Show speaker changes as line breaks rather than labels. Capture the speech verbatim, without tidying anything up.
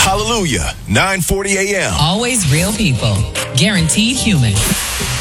Hallelujah, nine forty a.m.
Always real people. Guaranteed human.